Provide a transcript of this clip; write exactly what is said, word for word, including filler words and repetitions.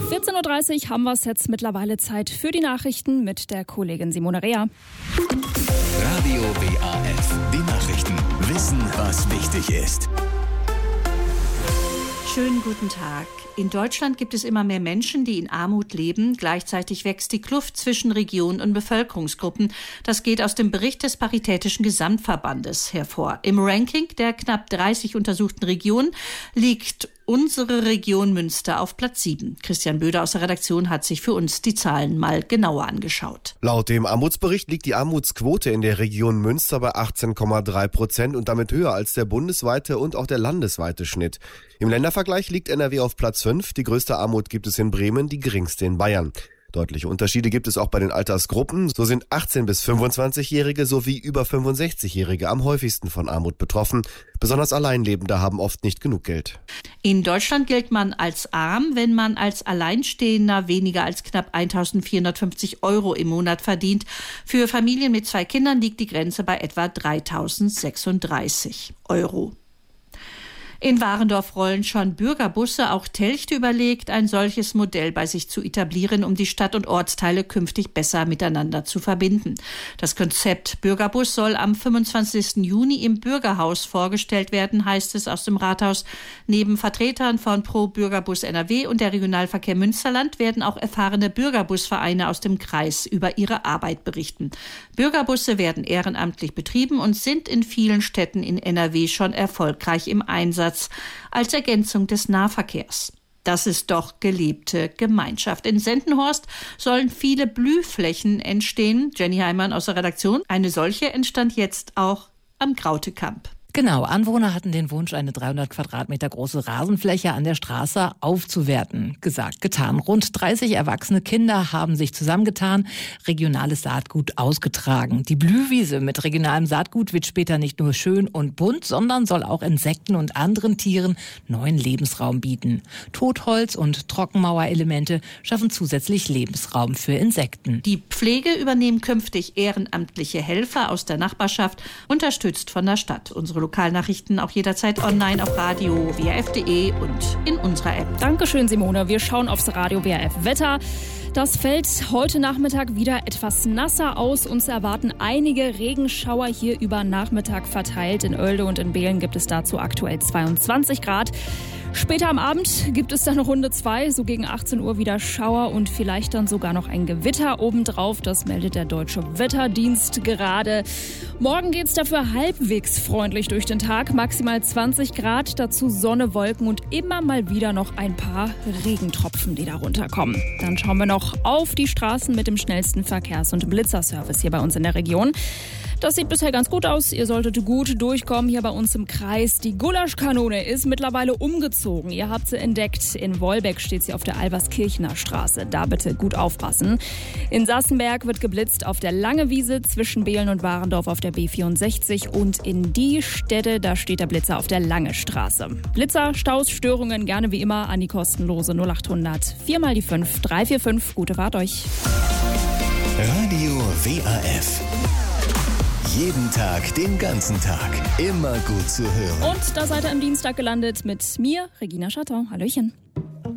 vierzehn Uhr dreißig haben wir es jetzt mittlerweile Zeit für die Nachrichten mit der Kollegin Simone Rea. Radio W A F, die Nachrichten. Wissen, was wichtig ist. Schönen guten Tag. In Deutschland gibt es immer mehr Menschen, die in Armut leben. Gleichzeitig wächst die Kluft zwischen Regionen und Bevölkerungsgruppen. Das geht aus dem Bericht des Paritätischen Gesamtverbandes hervor. Im Ranking der knapp dreißig untersuchten Regionen liegt unsere Region Münster auf Platz sieben. Christian Böder aus der Redaktion hat sich für uns die Zahlen mal genauer angeschaut. Laut dem Armutsbericht liegt die Armutsquote in der Region Münster bei achtzehn Komma drei Prozent und damit höher als der bundesweite und auch der landesweite Schnitt. Im Ländervergleich liegt N R W auf Platz fünf. Die größte Armut gibt es in Bremen, die geringste in Bayern. Deutliche Unterschiede gibt es auch bei den Altersgruppen. So sind achtzehn- bis fünfundzwanzigjährige sowie über fünfundsechzigjährige am häufigsten von Armut betroffen. Besonders Alleinlebende haben oft nicht genug Geld. In Deutschland gilt man als arm, wenn man als Alleinstehender weniger als knapp eintausendvierhundertfünfzig Euro im Monat verdient. Für Familien mit zwei Kindern liegt die Grenze bei etwa dreitausendsechsunddreißig Euro. In Warendorf rollen schon Bürgerbusse. Auch Telchte überlegt, ein solches Modell bei sich zu etablieren, um die Stadt- und Ortsteile künftig besser miteinander zu verbinden. Das Konzept Bürgerbus soll am fünfundzwanzigsten Juni im Bürgerhaus vorgestellt werden, heißt es aus dem Rathaus. Neben Vertretern von Pro Bürgerbus N R W und der Regionalverkehr Münsterland werden auch erfahrene Bürgerbusvereine aus dem Kreis über ihre Arbeit berichten. Bürgerbusse werden ehrenamtlich betrieben und sind in vielen Städten in N R W schon erfolgreich im Einsatz als Ergänzung des Nahverkehrs. Das ist doch gelebte Gemeinschaft. In Sendenhorst sollen viele Blühflächen entstehen. Jenny Heimann aus der Redaktion. Eine solche entstand jetzt auch am Grautekamp. Genau, Anwohner hatten den Wunsch, eine dreihundert Quadratmeter große Rasenfläche an der Straße aufzuwerten. Gesagt, getan. Rund dreißig erwachsene Kinder haben sich zusammengetan, regionales Saatgut ausgetragen. Die Blühwiese mit regionalem Saatgut wird später nicht nur schön und bunt, sondern soll auch Insekten und anderen Tieren neuen Lebensraum bieten. Totholz und Trockenmauerelemente schaffen zusätzlich Lebensraum für Insekten. Die Pflege übernehmen künftig ehrenamtliche Helfer aus der Nachbarschaft, unterstützt von der Stadt. Unsere Lokalnachrichten auch jederzeit online auf radio w a f punkt d e und in unserer App. Dankeschön, Simone. Wir schauen aufs Radio W A F Wetter. Das fällt heute Nachmittag wieder etwas nasser aus. Uns erwarten einige Regenschauer hier über Nachmittag verteilt. In Oelde und in Behlen gibt es dazu aktuell zweiundzwanzig Grad. Später am Abend gibt es dann Runde zwei, so gegen achtzehn Uhr wieder Schauer und vielleicht dann sogar noch ein Gewitter obendrauf. Das meldet der Deutsche Wetterdienst gerade. Morgen geht's dafür halbwegs freundlich durch den Tag, maximal zwanzig Grad, dazu Sonne, Wolken und immer mal wieder noch ein paar Regentropfen, die da runterkommen. Dann schauen wir noch auf die Straßen mit dem schnellsten Verkehrs- und Blitzerservice hier bei uns in der Region. Das sieht bisher ganz gut aus. Ihr solltet gut durchkommen hier bei uns im Kreis. Die Gulaschkanone ist mittlerweile umgezogen. Ihr habt sie entdeckt. In Wolbeck steht sie auf der Alberskirchener Straße. Da bitte gut aufpassen. In Sassenberg wird geblitzt auf der Langewiese zwischen Behlen und Warendorf auf der B vierundsechzig. Und in die Städte, da steht der Blitzer auf der Lange Straße. Blitzer, Staus, Störungen gerne wie immer an die kostenlose null acht hundert vier mal die fünf drei vier fünf. Gute Fahrt euch. Radio W A F. Jeden Tag, den ganzen Tag. Immer gut zu hören. Und da seid ihr am Dienstag gelandet mit mir, Regina Schattau. Hallöchen.